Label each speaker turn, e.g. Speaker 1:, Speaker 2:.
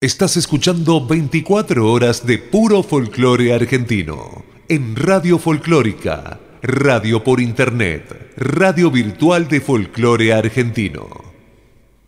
Speaker 1: Estás escuchando 24 horas de puro folclore argentino en Radio Folclórica, radio por internet, radio virtual de folclore argentino.